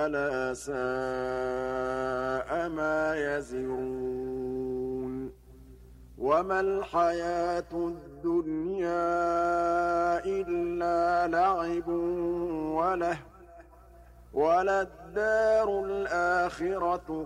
أَلَا سَاءَ مَا يَزِرُونَ وَمَا الْحَيَاةُ الدُّنْيَا إِلَّا لَعِبٌ وَلَهْوٌ ۖ وَلَلدَّارُ الْآخِرَةُ